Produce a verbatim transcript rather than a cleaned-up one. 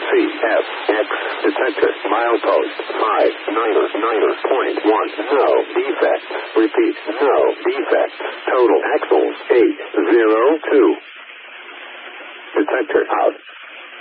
C F X detector. Milepost five niner niner point one. No defect. Repeat, no defect. Total axles eight zero two. Detector out.